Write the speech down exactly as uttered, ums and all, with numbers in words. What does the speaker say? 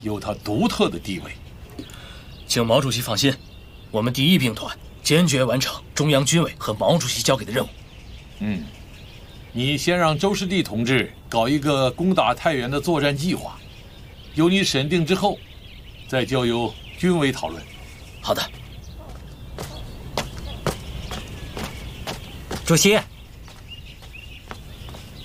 有它独特的地位。 请毛主席放心，我们第一兵团坚决完成中央军委和毛主席交给的任务。 嗯，你先让周师弟同志搞一个攻打太原的作战计划，由你审定之后，再交由军委讨论。 好的。 主席，